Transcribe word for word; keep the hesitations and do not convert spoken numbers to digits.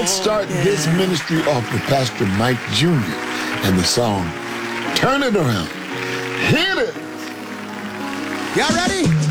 Let's start this ministry off with Pastor Mike Junior and the song, Turn It Around. Hit it! Y'all ready?